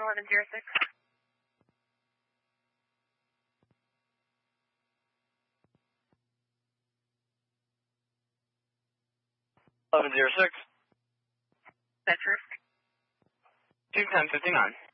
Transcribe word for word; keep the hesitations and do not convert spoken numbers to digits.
eleven zero six. eleven zero six. That's risk. two ten fifty-nine.